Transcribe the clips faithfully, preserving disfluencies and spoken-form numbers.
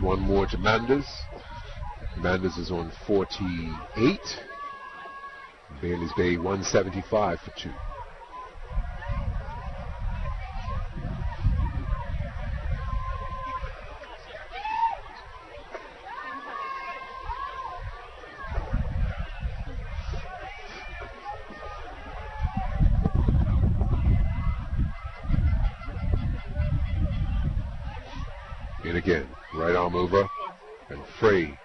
one more to Manders. Manders is on forty-eight. Bailey's Bay one seventy-five for two. And again, right arm over, and Frey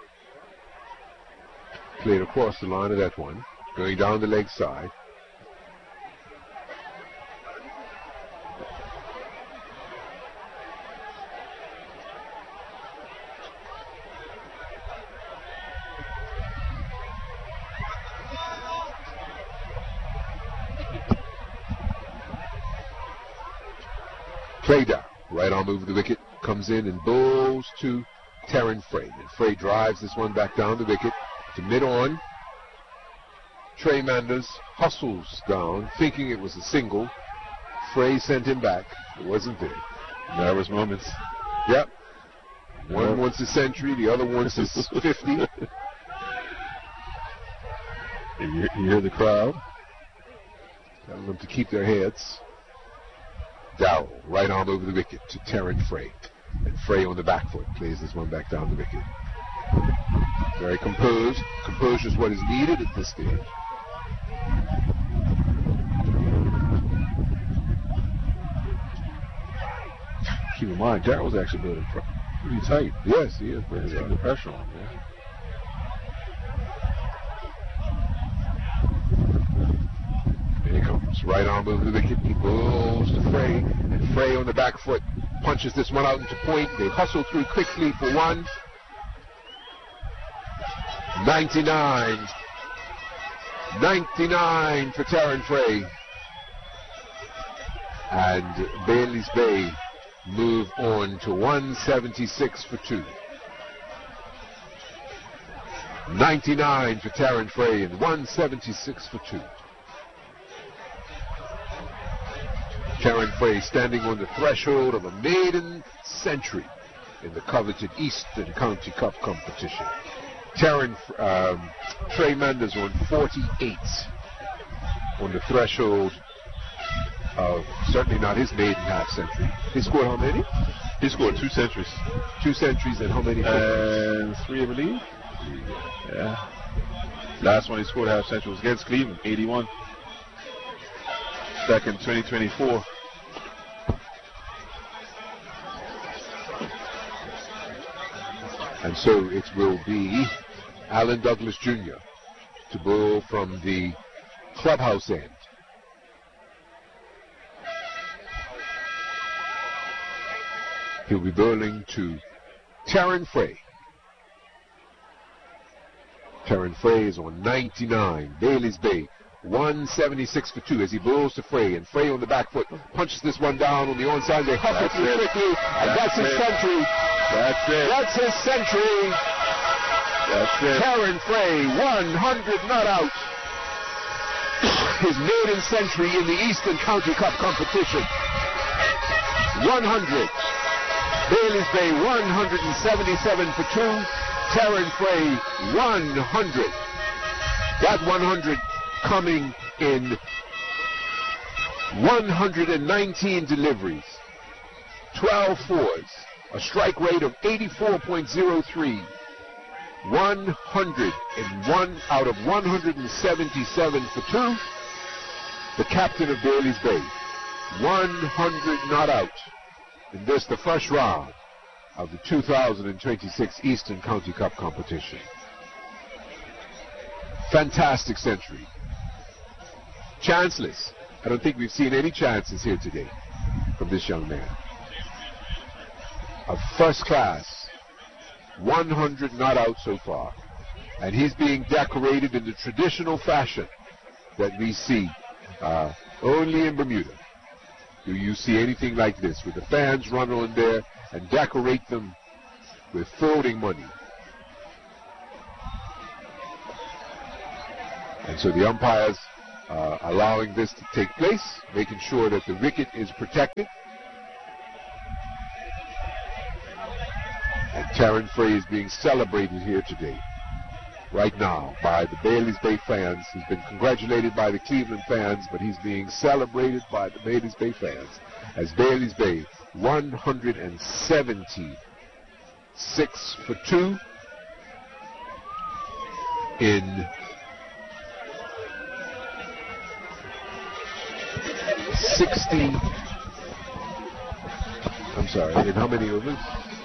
played across the line of that one, going down the leg side. Play down, right arm over the wicket, comes in and bowls to Terran Frey. And Frey drives this one back down the wicket to mid-on. Trey Manders hustles down, thinking it was a single. Frey sent him back. It wasn't there. Nervous moments. Yep. One Nervous. wants a century, the other wants his fifty. You, you hear the crowd telling them to keep their heads. Darrell, right arm over the wicket to Terran Frey. And Frey on the back foot plays this one back down the wicket. Very composed. Composure is what is needed at this stage. Keep in mind, Darrell's actually building pretty tight. Yes, he is. He's putting the pressure on. Yeah. Here he comes. Right arm over the wicket. He bowls to Frey. And Frey on the back foot punches this one out into point. They hustle through quickly for one. ninety-nine. ninety-nine for Terran Frey. And Bailey's Bay move on to one seventy-six for two. ninety-nine for Terran Frey and one seventy-six for two. Terran Frey standing on the threshold of a maiden century in the coveted Eastern County Cup competition. Terran um, Trey Manders on forty-eight on the threshold of certainly not his maiden half century. He scored how many? He scored two centuries. Two centuries and how many? And three, I believe. Yeah. Last one he scored half century was against Cleveland, eighty-one. Back in twenty twenty-four. And so it will be Alan Douglas Junior to bowl from the clubhouse end. He'll be bowling to Terran Frey. Terran Frey is on ninety-nine. Bailey's Bay, one seventy-six for two as he bowls to Frey. And Frey on the back foot punches this one down on the onside. They hustle through quickly. And that's, that's his it. century. That's it. That's his century. That's it. Terran Frey, one hundred not out. His maiden century in the Eastern County Cup competition. one hundred. Bailey's Bay, one seventy-seven for two. Terran Frey, one hundred. That one hundred coming in one hundred nineteen deliveries. twelve fours. A strike rate of eighty-four point oh three. one hundred one out of one hundred seventy-seven for two. The captain of Bailey's Bay, one hundred not out in this, the first round of the two thousand twenty-six Eastern County Cup competition. Fantastic century. Chanceless. I don't think we've seen any chances here today from this young man. A first class, one hundred not out so far. And he's being decorated in the traditional fashion that we see uh, only in Bermuda. Do you see anything like this, with the fans run on there and decorate them with folding money? And so the umpires uh, allowing this to take place, making sure that the wicket is protected. And Taryn Frey is being celebrated here today, right now, by the Bailey's Bay fans. He's been congratulated by the Cleveland fans, but he's being celebrated by the Bailey's Bay fans as Bailey's Bay one hundred seventy-six for two in sixty. I'm sorry, in how many overs?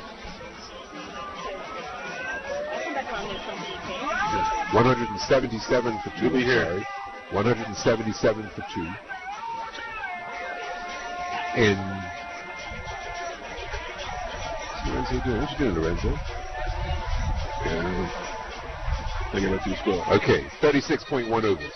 one hundred seventy-seven for two. Be here. Sorry. one hundred seventy-seven for two. In. What's Lorenzo doing? What you doing, Lorenzo? Yeah. They get up to the score. Okay, thirty-six point one overs.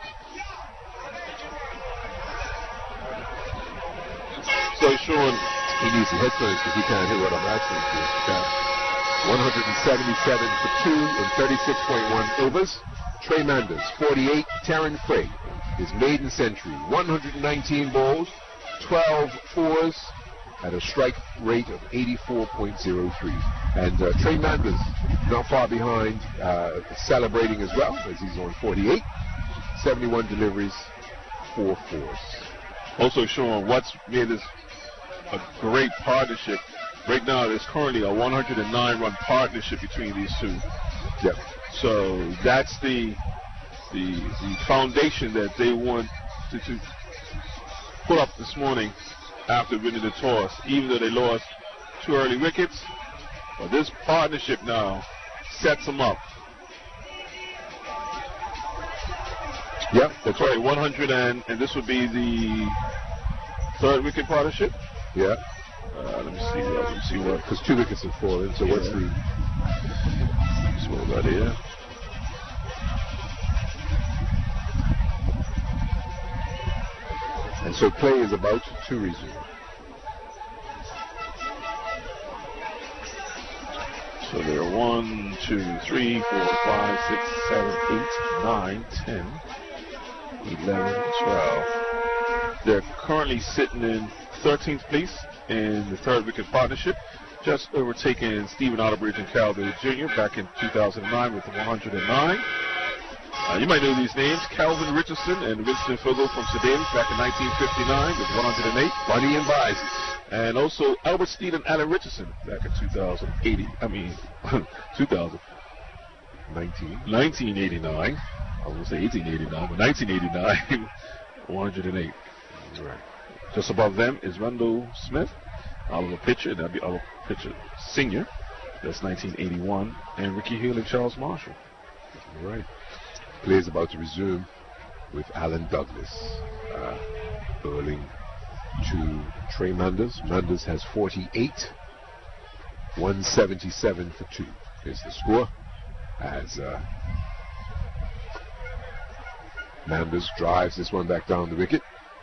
So Sean, He needs the headphones because he can't hear what I'm asking for. one hundred seventy-seven for two in thirty-six point one overs. Trey Manders, forty-eight. Taryn Frey, his maiden century. one hundred nineteen balls, twelve fours, at a strike rate of eighty-four point oh three. And uh, Trey Manders, not far behind, uh, celebrating as well, as he's on forty-eight. seventy-one deliveries, four fours. also Sean, what's made this a great partnership. Right now, there's currently a one hundred nine run partnership between these two. Yep. So that's the the, the foundation that they want to, to put up this morning after winning the toss, even though they lost two early wickets. But this partnership now sets them up. Yep, that's Sorry, right. one hundred and, and this would be the third wicket partnership. Yeah. Uh, let me see. Uh, let me see what. Because two wickets have fallen, so Yeah. what's the... Let's see what we got here. And so play is about to resume. So there are one, two, three, four, five, six, seven, eight, nine, ten, eleven, twelve. They're currently sitting in thirteenth place in the third wicket partnership, just overtaking Stephen Otterbridge and Cal Daly Junior back in two thousand nine with the one hundred nine. Uh, you might know these names: Calvin Richardson and Winston Fogel from Sedalia back in nineteen fifty-nine with one hundred eight. Bunny and Vise. And also Albert Steele and Alan Richardson back in two thousand eighty. I mean, two thousand nineteen. nineteen eighty-nine. I was going to say eighteen eighty-nine, but nineteen eighty-nine, one hundred eight. Right. Just above them is Randall Smith, Oliver Pitcher, that'd be Oliver Pitcher Senior. That's nineteen eighty-one. And Ricky Hill and Charles Marshall. All right. Play is about to resume with Alan Douglas uh, bowling to Trey Manders. Manders has forty-eight, one seventy-seven for two. Here's the score as uh, Manders drives this one back down the wicket.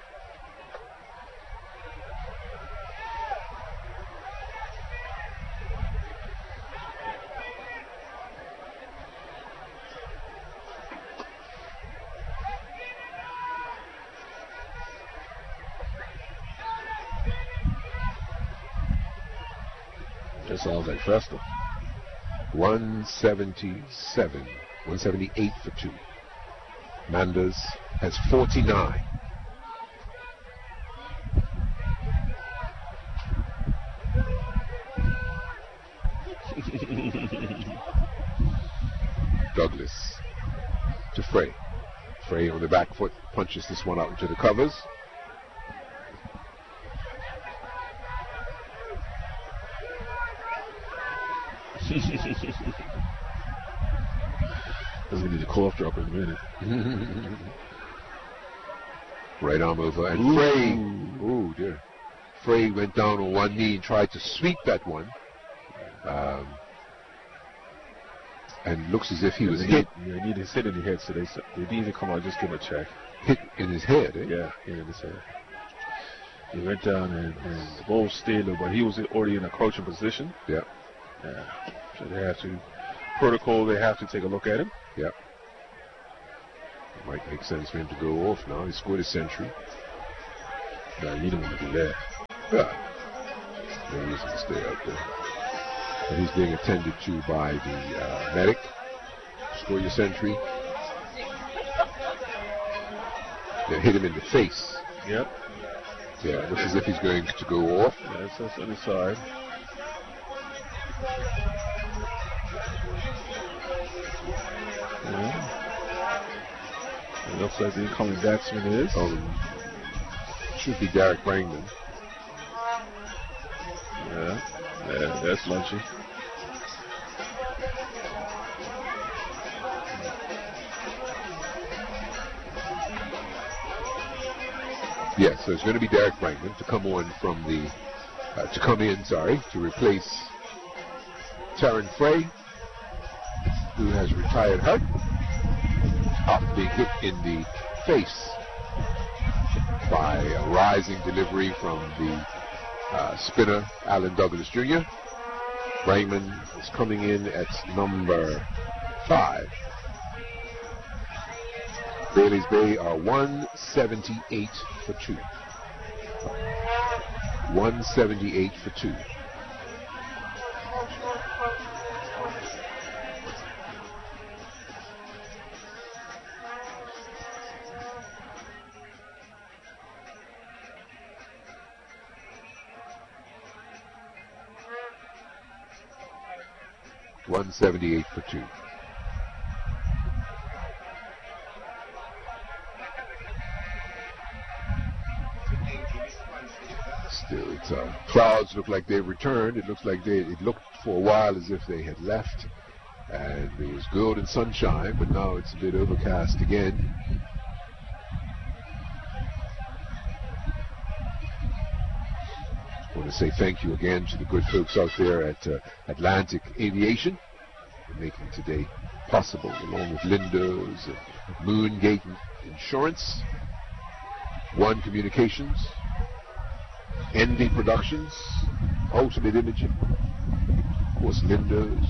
That sounds like Festa. one seventy-seven, one seventy-eight for two. Manders has forty-nine. Douglas to Frey. Frey on the back foot punches this one out into the covers. Doesn't need a cough drop in a minute. Right arm over. And Ooh. Frey, oh dear. Frey went down on one knee and tried to sweep that one. Um, and looks as if he was they hit, Need, yeah, he needed to sit in the head, so they, s- they need to come out just give him a check. hit in his head. Eh? Yeah, yeah, in his head. He went down and, and the ball stayed, but he was already in a crouching position. Yeah. Yeah. So they have to, protocol, they have to take a look at him. Yeah. It might make sense for him to go off now. He scored a century. No, you don't want to do that. Yeah. No reason to stay out there. And he's being attended to by the uh, medic. Score your century. They hit him in the face. Yep. Yeah, looks as if he's going to go off. Yes, that's on the side. Yeah. It looks like the incoming batsman is. Oh, should be Derek Brangman. Yeah, yeah, that's Lunchy. Yes, so it's going to be Derek Brangman to come on from the, uh, to come in, sorry, to replace Terran Frey, who has retired hurt after being hit in the face by a rising delivery from the uh, spinner Alan Douglas Junior Brangman is coming in at number five. Bailey's Bay are one seventy-eight for two. one seventy-eight for two. one seventy-eight for two. Still, it's, uh, clouds look like they've returned. It looks like they, it looked for a while as if they had left. And it was golden sunshine, but now it's a bit overcast again. I want to say thank you again to the good folks out there at uh, Atlantic Aviation for making today possible, along with Lindo's and Moongate Insurance, One Communications, Envy Productions, Ultimate Imaging, of course Lindo's,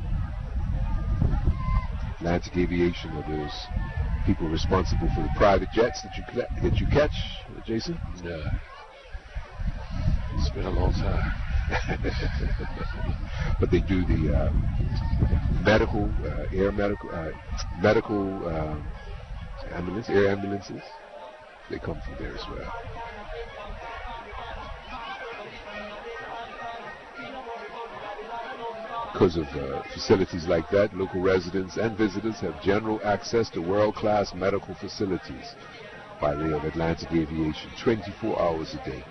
Atlantic Aviation are those people responsible for the private jets that you that you catch, Jason. Yeah. It's been a long time. But they do the uh, medical, uh, air medical, uh, medical uh, ambulance, air ambulances. They come from there as well. Because of uh, facilities like that, local residents and visitors have general access to world-class medical facilities by way of Atlantic Aviation, twenty-four hours a day.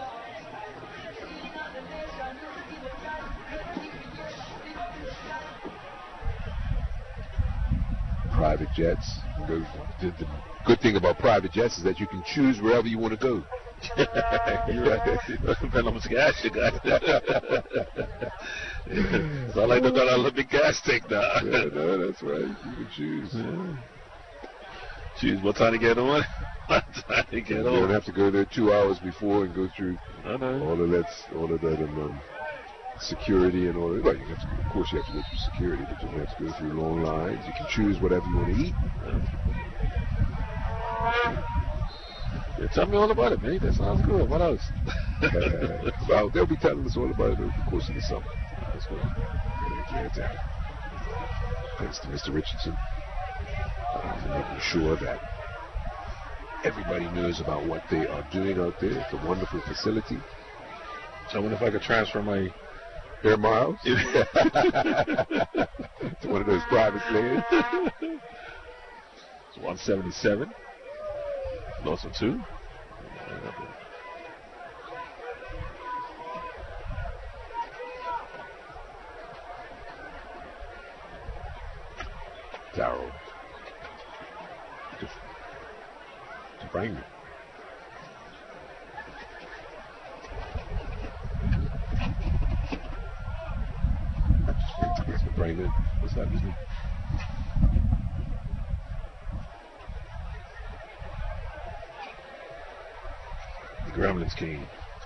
Private jets. The, the, the good thing about private jets is that you can choose wherever you want to go. You're right. Depending on how much gas you got. So I like to go down a big gas tank now. Yeah, no, that's right. You can choose. Yeah. Choose what time to get on. What time to get you on. You don't have to go there two hours before and go through I know. all of that, all of that, um, security and all that. Well, you have to, of course, you have to go through security, but you don't have to go through long lines. You can choose whatever you want to eat. Yeah, tell me all about it, man. That sounds good. What else? uh, well, they'll be telling us all about it over the course of the summer. That's what I'm Thanks to Mister Richardson uh, for making sure that everybody knows about what they are doing out there. It's a wonderful facility. So I wonder if I could transfer my air miles to one of those private planes. It's one seventy-seven. Lost a two. Darryl to, to Brangman. Brangman, what's that his name? The Gremlins King.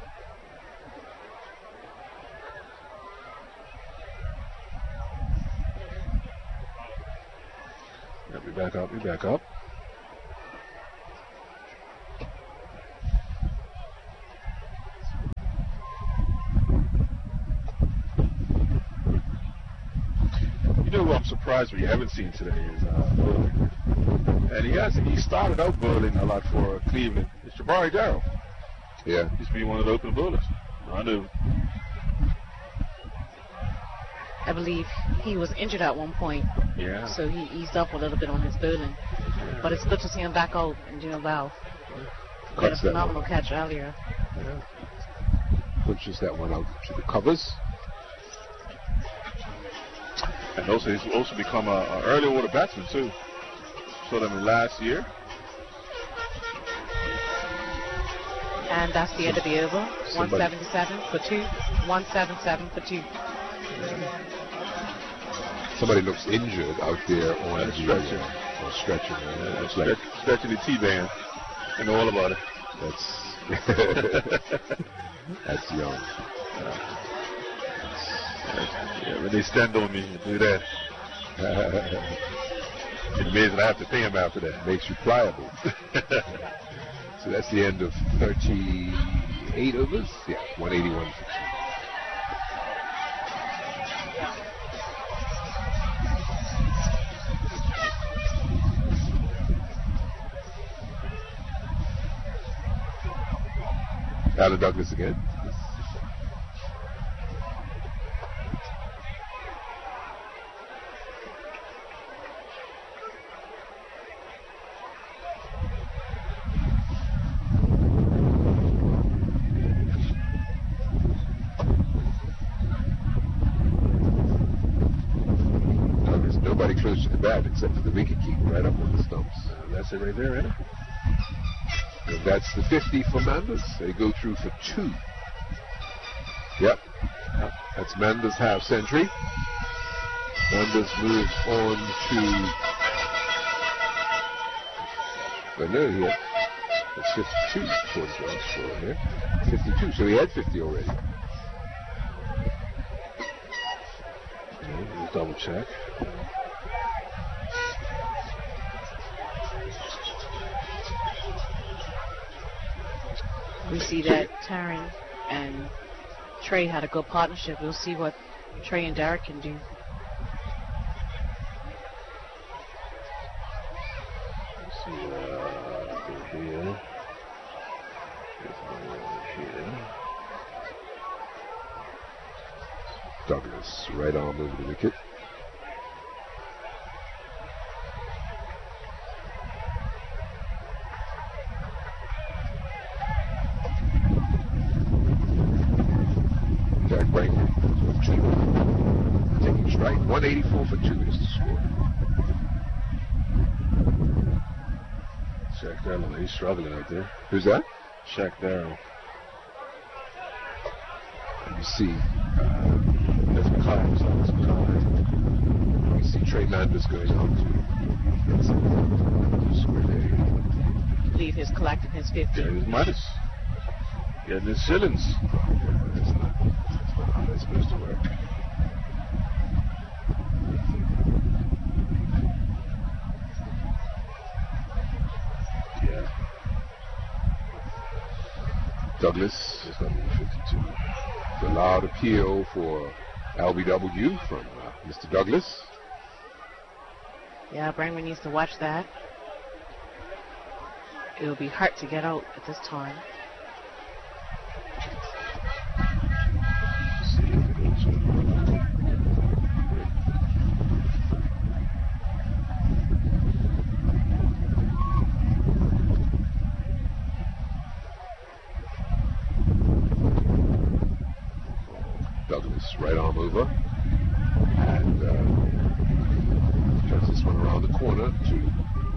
Yeah, we back up, we back up. know who I'm surprised we haven't seen today is uh, Bowling. And he has he started out bowling a lot for Cleveland. It's Jabari Darrell. Yeah. He's been one of the open bowlers. I knew. I believe he was injured at one point. Yeah. So he eased up a little bit on his bowling. Yeah. But it's good to see him back out and doing well. He had a Cuts that phenomenal one. catch earlier. Yeah. Punches that one out to the covers. And also he's also become a, a early order batsman too. Saw them in last year. And that's the end of the over. Somebody- one seventy-seven for two. one seventy-seven for two. Somebody looks injured out there on Yeah, the stretcher. Uh, on stretcher. Man. Yeah, Looks like stretch, stretching the T-band. I know all about it. that's that's young. Yeah, when they stand on me and do that, it's amazing I have to pay him after that. Makes you pliable. So that's the end of thirty-eight overs. Yeah, one eighty-one for two. Alan Douglas again. Douglas, nobody close to the bat except for the wicket keeper right up on the stumps. That's it right there, ain't it? And that's the fifty for Manders. They go through for two. Yep. That's Manders' half century. Manders moves on to. Well, no, he had. That's fifty-two towards the last score here. fifty-two, so he had fifty already. Yeah, we'll double check. We see that Taryn and Trey had a good partnership. We'll see what Trey and Derek can do. Let's see, uh, go here. Here. Douglas, right arm over the wicket. Jack Brantley for two. Taking strike. one eighty-four for two is the score. Shaq Darrell, he's struggling out there. Who's that? Shaq Darrell. And you see, uh, That's McCall. So that's McCall. you see Trey Manders going out to, to square leg. I believe he's collecting his fifty. Yeah, he's minus. Getting his shillings. That's not, that's not how that's supposed to work. Yeah. Douglas, It's going to be fifty-two. the loud appeal for L B W from uh, Mister Douglas. Yeah, Brangman needs to watch that. It'll be hard to get out at this time. See if it goes in. Douglas, right arm over. And uh, turns this one around the corner to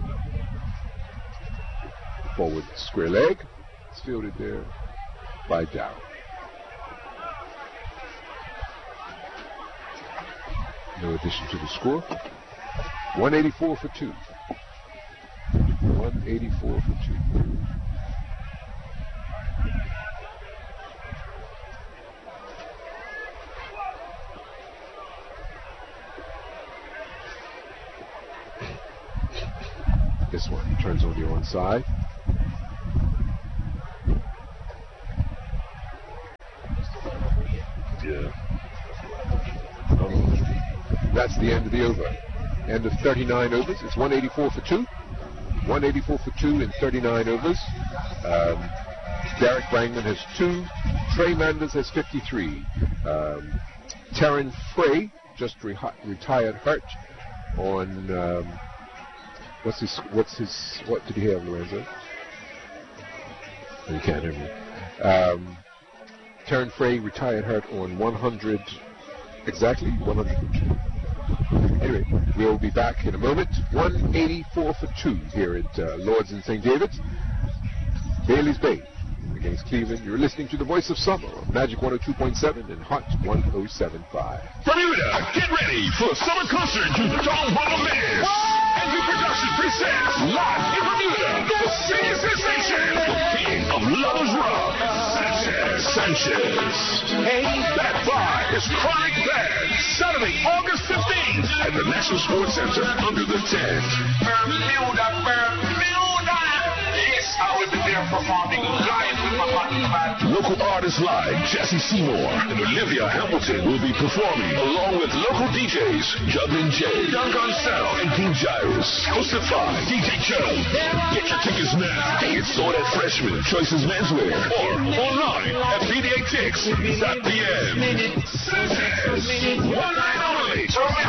forward square leg. It's fielded there by Dow. No addition to the score. one eighty-four for two. one eighty-four for two. This one turns on the onside. Yeah. Oh. That's the end of the over. End of thirty-nine overs. It's one eighty-four for two. one eighty-four for two in thirty-nine overs. Um, Derek Brangman has two. Trey Manders has fifty-three. Um, Terran Frey just re- retired hurt on um, what's his what's his what did he have, Lorenzo? You can't hear me. Um, Terran Frey retired hurt on one hundred exactly one hundred. Anyway, we'll be back in a moment. one eighty-four for two here at uh, Lords in Saint David's. Bailey's Bay against Cleveland. You're listening to the Voice of Summer on Magic one oh two point seven and Hot one oh seven point five. Bermuda, get ready for a summer concert to the Tom Brother Bears. And your production presents live in Bermuda, the city sensation, the king of Lovers Rock, Sanchez. Sanchez. Hey, backed by his Chronic Band, Saturday, August fifteenth at the National Sports Center under the tent. Bermuda, Bermuda. Yes, I will be there performing live with my band. Local artists like Jesse Seymour and Olivia Hamilton will be performing along with local D Js Juggling Jay, Duncan Sound, and King Gyrus. Hosted by D J Joe. Get your tickets now. They get sold at Freshman, Choices Menswear, or online at B D A Tix dot P M. Sanchez, one night only.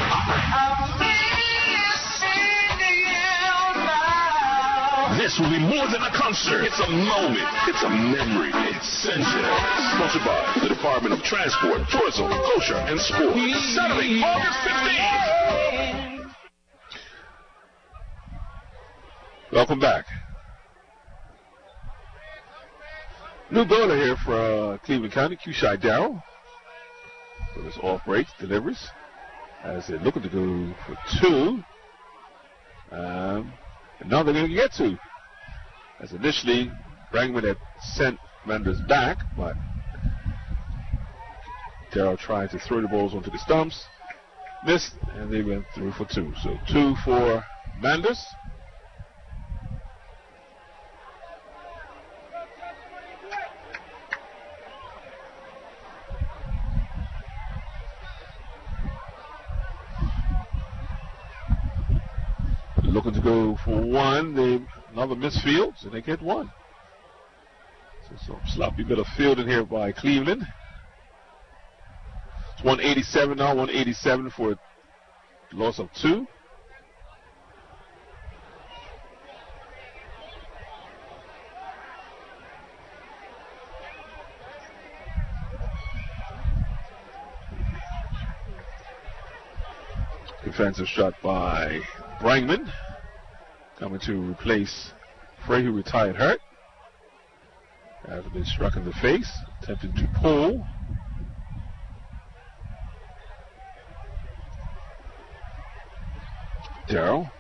This will be more than a concert. It's a moment. It's a memory. It's Sanchez. Sponsored by the Department of Transport, Tourism, Culture, and Sport. Saturday, August fifteenth. Welcome back. New bowler here for uh, Cleveland County, Q-Shy Darrell. For this off-break deliveries. As they're looking to go for two. Um, and now they're going to get two. As initially, Brangman had sent Manders back, but Darrell tried to throw the balls onto the stumps. Missed, and they went through for two. So two for Manders. Looking to go for one. They another misfield, so they get one. So some sloppy bit of fielding here by Cleveland. It's one eighty-seven now, one eighty-seven for a loss of two. Defensive shot by Brangman, coming to replace Frey, who retired hurt after being struck in the face, attempting to pull. Darrell.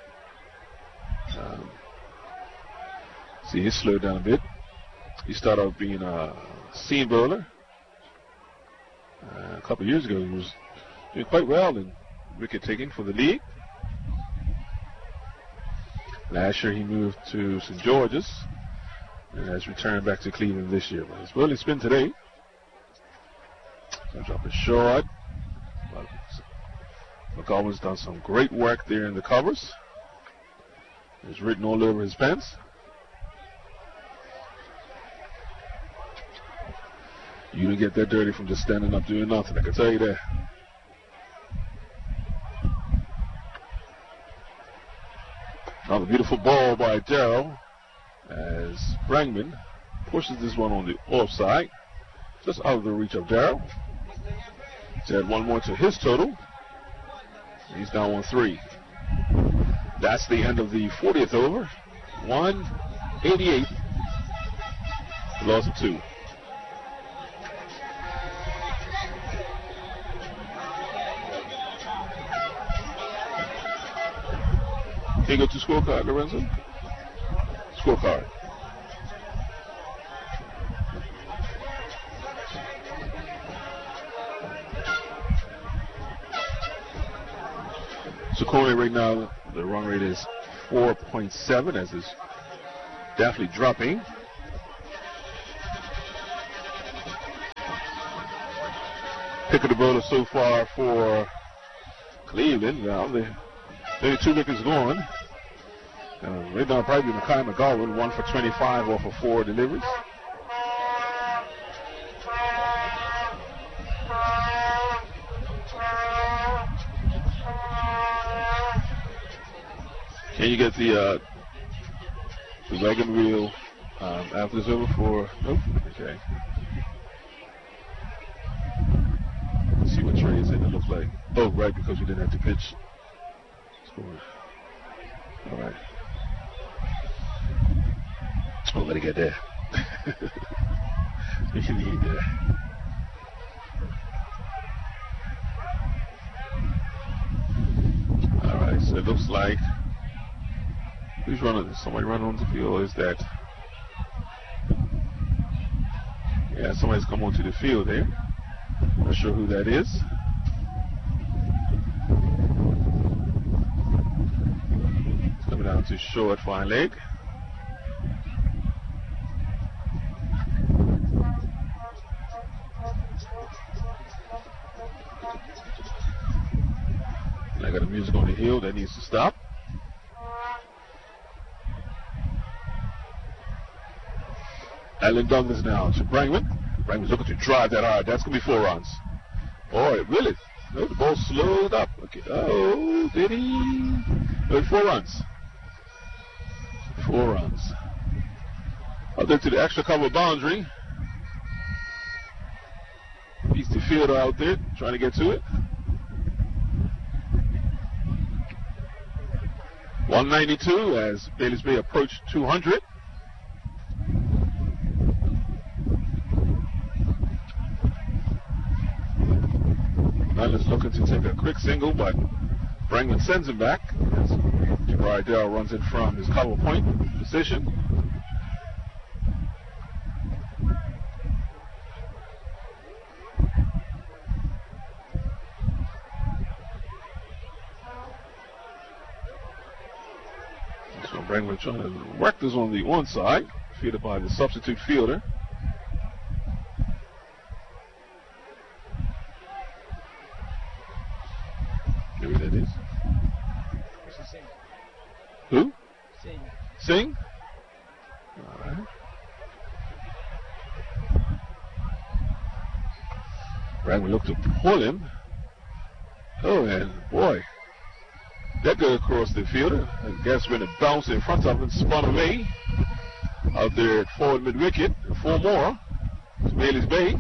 Um, see, he slowed down a bit. He started out being a seam bowler. Uh, a couple of years ago, he was doing quite well in wicket taking for the league. Last year he moved to Saint George's and has returned back to Cleveland this year. But it's really spin today. So drop it short. McGovern's done some great work there in the covers. It's written all over his pants. You didn't get that dirty from just standing up doing nothing, I can tell you that. Another beautiful ball by Darrell as Brangman pushes this one on the offside, just out of the reach of Darrell. He's add one more to his total. He's down one three. That's the end of the fortieth over. one eighty-eight. Loss of two. Can you go to scorecard, Lorenzo? Scorecard. So currently right now, the run rate is four point seven, as is definitely dropping. Pick of the bowler so far for Cleveland, now they're maybe two wickets gone. Uh, right now, probably Makai McGarwood, one for twenty-five off of four deliveries. Can you get the uh, the wagon wheel um, after it's over for? Nope. Okay. Let's see what Trey is in. It looks like. Oh, right, because we didn't have to pitch. Score. All right. Oh, let it get there. We need that. All right, so it looks like who's running? Somebody running on the field? Or is that? Yeah, somebody's come onto the field there. Not sure who that is. It's coming down to short, fine leg. I got the music on the hill that needs to stop. Alan Douglas now to Brangman. Brangman's looking to drive that hard. That's going to be four runs. Boy, really? No, the ball slowed up. Okay. Oh, did he? No, four runs. Four runs. Out there to the extra cover boundary. He's the fielder out there trying to get to it. one ninety-two as Bailey's Bay approached two hundred. Nyland's looking to take a quick single, but Brangman sends him back as Jabari Dell runs in from his cover point position. So Brangman trying to work this on the one side, fielded by the substitute fielder. Maybe that is. Who? Sing. Sing? All right. Brangman looked to pull him. Oh, and boy. That go across the fielder. I guess when it bounced in front of him, spun away. Out there at forward mid wicket. Four more. It's Bailey's Bay.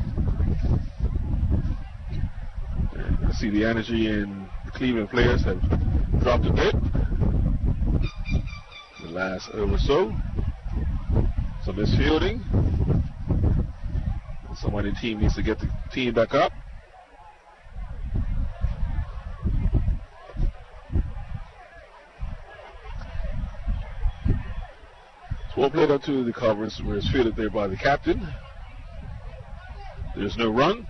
And I see the energy in the Cleveland players have dropped a bit. The last over so. Some misfielding. Somebody in the team needs to get the team back up. Well played up to the covers where it's fielded there by the captain. There's no run.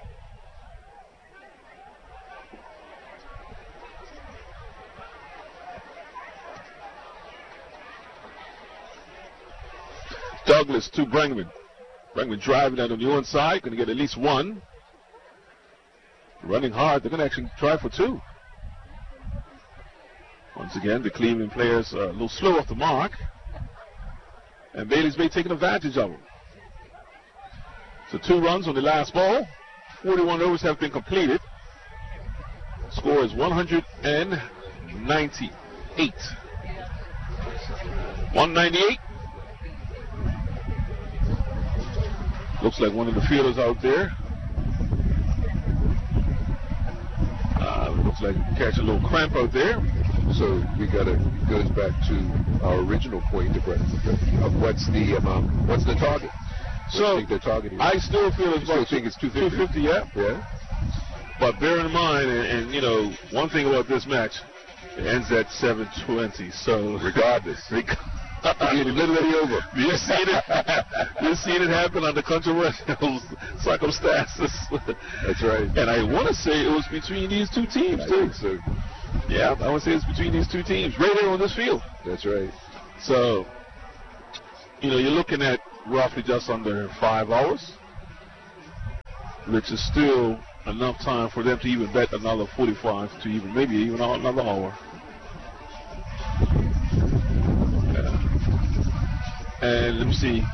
Douglas to Brangman. Brangman driving out on the one side, going to get at least one. Running hard, they're going to actually try for two. Once again, the Cleveland players are a little slow off the mark. And Bailey's Bay taking advantage of them. So two runs on the last ball. forty-one overs have been completed. Score is one hundred ninety-eight. one ninety-eight. Looks like one of the fielders out there. Uh, looks like catch a little cramp out there. So we got to goes back to our original point of, of what's the amount, what's the target? What So do you think they're targeting? I still feel it's still about think it's two two fifty. fifty, yeah. Yeah. But bear in mind, and, and you know, one thing about this match, it ends at seven twenty. So Regardless. It's literally over. You've seen it. You've seen it happen under controversial circumstances. That's right. And I want to say it was between these two teams I too. think so. Yeah, I want to say it's between these two teams right here on this field. That's right. So, you know, you're looking at roughly just under five hours, which is still enough time for them to even bet another forty-five to even maybe even another hour. Yeah. And let me see.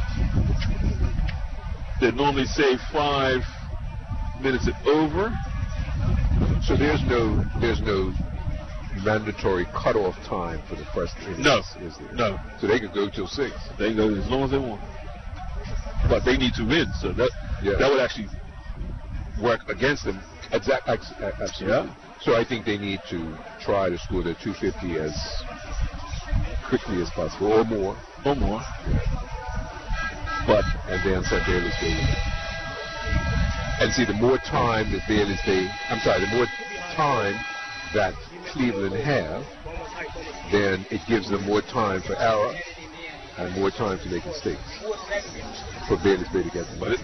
They normally say five minutes and over. So there's no there's no mandatory cutoff time for the first innings. No, is there? no. So they could go till six. They can go as long as they want. But they need to win, so that Yeah. that would actually work against them. Exact, ex- absolutely. Yeah. So I think they need to try to score their two fifty as quickly as possible, or more. Or more. But and then set Bailey's Day. And see, the more time that Bailey's Day, I'm sorry, the more time that Cleveland have, then it gives them more time for error and more time to make mistakes for Bailey's Day to get the money.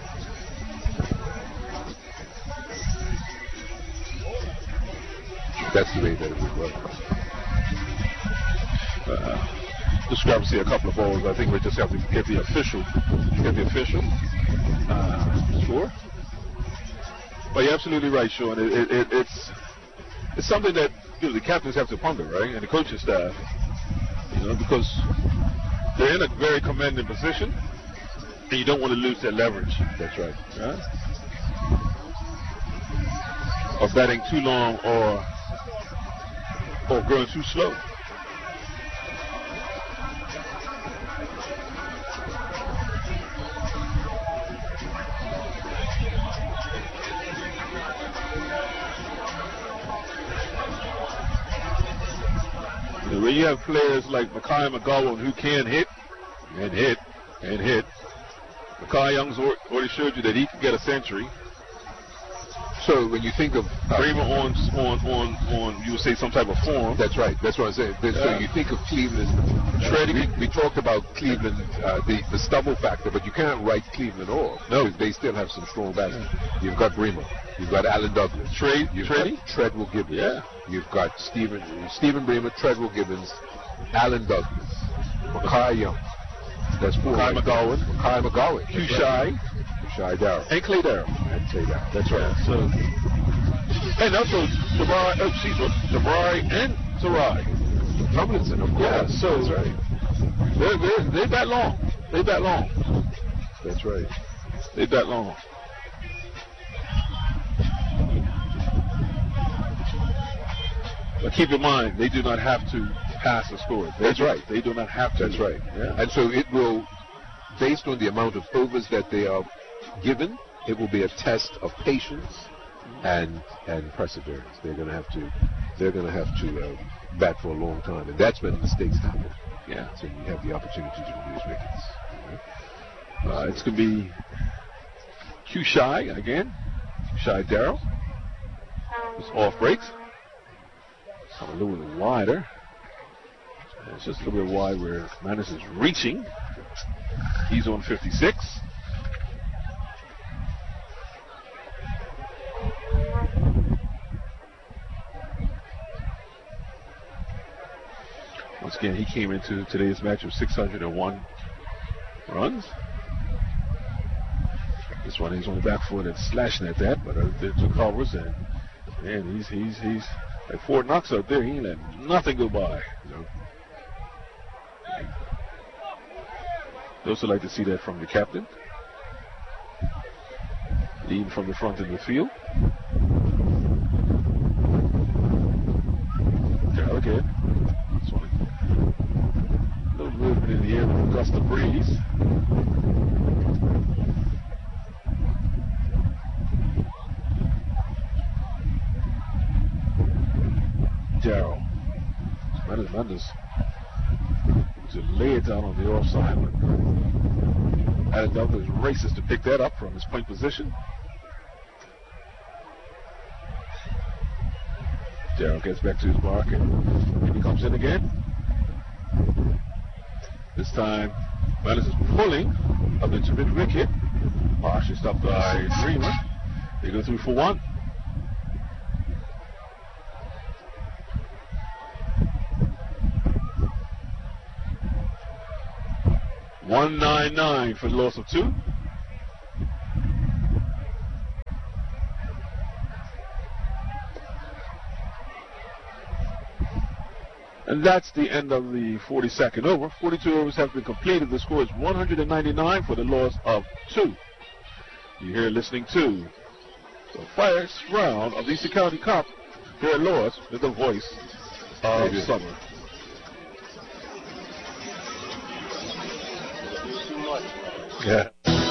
That's the way that it would work. Uh, discrepancy, a couple of balls. I think we just have to get the official, get the official uh, score. But you're absolutely right, Sean. It, it, it, it's it's something that you know, the captains have to ponder, right, and the coaching staff, you know, because they're in a very commanding position, and you don't want to lose their leverage. That's right. Right? Or batting too long, or or going too slow. You know, when you have players like Makai McGowan who can hit and hit and hit, Makai Young's already showed you that he can get a century. So when you think of uh, Bremer on on on on, you would say some type of form. that's right. That's what I'm saying. Then, So Yeah. you think of Cleveland. Uh, we, we talked about Cleveland, uh, the the stubble factor, but you can't write Cleveland off. No. because they still have some strong batsmen. You've got Bremer. You've got Alan Douglas. Trade, You've Trady? got Treadwell Gibbons. Yeah. You've got Stephen Stephen Bremer, Treadwell Gibbons, Alan Douglas, Makai Young. That's four. Makai right McGowan. there. Makai McGowan. Q That's Shy right. Shy Darrell. and Clay Darrell. I'd say that. That's right. Yeah, so and also Jabari, oh, excuse me, Jabari and Sarai. Tomlinson, of course. Yeah, so that's right. They're, they're, they that long. They that long. That's right. They that long. But keep in mind, they do not have to pass the score. They That's do- right. They do not have to. That's right. Yeah. And so it will, based on the amount of overs that they are given, it will be a test of patience and and perseverance. They're going to have to they're going to have to uh, bat for a long time, and that's when mistakes happen. Yeah. So you have the opportunity to reduce wickets. Uh, it's going to be Q Shy again. Q Shy Darrell. It's off breaks. Come a little bit wider. It's just a little bit wide where Manis is reaching. He's on fifty-six. Once again, he came into today's match with six hundred one runs. This one he's on the back foot and slashing at that, but uh, the two covers and man, he's he's he's like Fort Knox out there. He ain't let nothing go by. You know. They also like to see that from the captain, leading from the front of the field. There again. This one. A little movement in the air with a gust of breeze. Darrell. Mendes Mendes to lay it down on the offside, but Adam Douglas races to pick that up from his point position. Darrell gets back to his mark and he comes in again. This time, Mendes is pulling up into mid wicket. Partially stopped by Freeman. They go through for one. one ninety-nine for the loss of two. And that's the end of the forty-second over. forty-two overs have been completed. The score is one hundred ninety-nine for the loss of two. You're here listening to the first round of the Eastern County Cup here at Lois with the voice of summer. Yeah.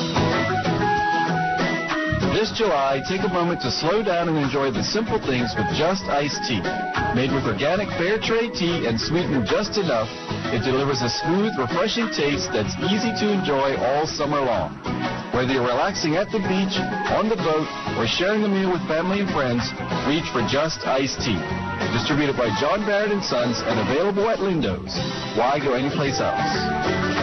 This July, take a moment to slow down and enjoy the simple things with Just Iced Tea. Made with organic fair trade tea and sweetened just enough, it delivers a smooth, refreshing taste that's easy to enjoy all summer long. Whether you're relaxing at the beach, on the boat, or sharing a meal with family and friends, reach for Just Iced Tea. Distributed by John Barrett and Sons and available at Lindo's. Why go anyplace else?